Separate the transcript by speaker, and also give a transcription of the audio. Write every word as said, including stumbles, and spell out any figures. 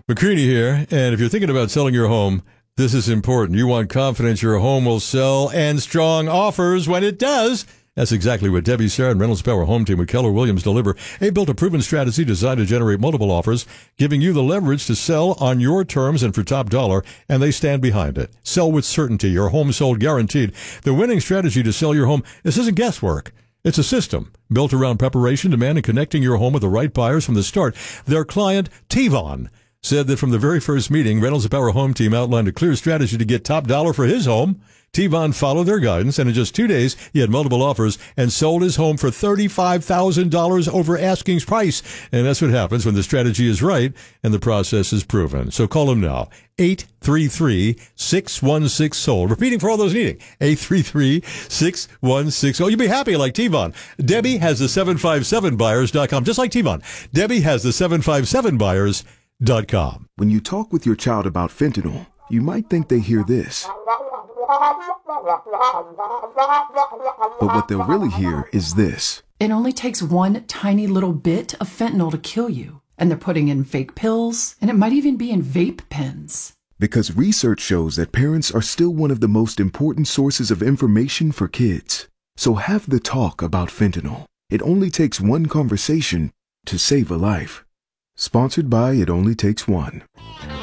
Speaker 1: McCready here, and if you're thinking about selling your home, this is important. You want confidence your home will sell and strong offers when it does. That's exactly what Debbie Sarah and Reynolds Power Home Team with Keller Williams deliver. They built a proven strategy designed to generate multiple offers, giving you the leverage to sell on your terms and for top dollar, and they stand behind it. Sell with certainty. Your home sold guaranteed. The winning strategy to sell your home, this isn't guesswork. It's a system built around preparation, demand, and connecting your home with the right buyers from the start. Their client, T-Von, said that from the very first meeting, Reynolds Power Home Team outlined a clear strategy to get top dollar for his home. T-Von followed their guidance, and in just two days, he had multiple offers and sold his home for thirty-five thousand dollars over asking price. And that's what happens when the strategy is right and the process is proven. So call him now, eight three three, six one six, sold. Repeating for all those needing, eight three three, six one six, sold. You'll be happy like T-Von. Debbie has the seven five seven buyers dot com, just like T-Von. Debbie has the seven five seven buyers dot com.
Speaker 2: When you talk with your child about fentanyl, you might think they hear this. But what they'll really hear is this.
Speaker 3: It only takes one tiny little bit of fentanyl to kill you. And they're putting in fake pills, and it might even be in vape pens.
Speaker 2: Because research shows that parents are still one of the most important sources of information for kids. So have the talk about fentanyl. It only takes one conversation to save a life. Sponsored by It Only Takes One.